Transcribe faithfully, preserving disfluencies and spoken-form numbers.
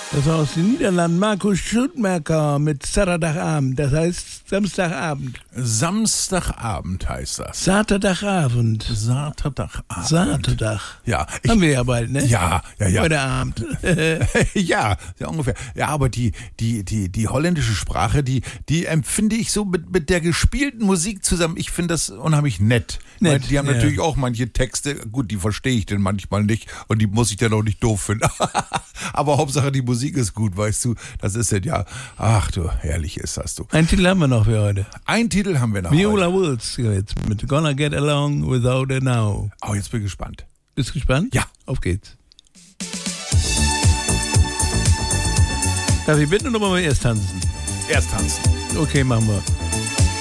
Das war aus den Niederlanden Markus Schumacher mit Saterdag-Abend. Das heißt Samstagabend. Samstagabend heißt das. Saterdagabend. Saterdagabend. Saterdag. Ja. Ich, Haben wir ja bald, ne? Ja, ja, ja. Heute Abend. ja, ja, ungefähr. Ja, aber die, die, die, die holländische Sprache, die, die empfinde ich so mit, mit der gespielten Musik zusammen. Ich finde das unheimlich nett. Nett, Weil die haben ja. natürlich auch manche Texte, gut, die verstehe ich denn manchmal nicht und die muss ich dann auch nicht doof finden. Aber Hauptsache die Musik ist gut, weißt du. Das ist ja, ach du, herrlich ist das, du. Einen Titel haben wir noch für heute. Ein Titel haben wir noch Viola heute. Woods jetzt mit Gonna Get Along Without a Now. Oh, jetzt bin ich gespannt. Bist du gespannt? Ja. Auf geht's. Darf ich bitten oder wollen wir erst tanzen? Erst tanzen. Okay, machen wir.